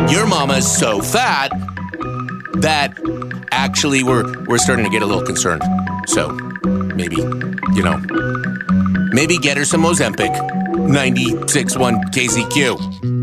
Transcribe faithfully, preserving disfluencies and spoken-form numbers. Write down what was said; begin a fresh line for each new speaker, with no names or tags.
your mama's so fat that actually we're we're starting to get a little concerned. So maybe, you know, maybe get her some Ozempic. ninety-six point one K Z Q.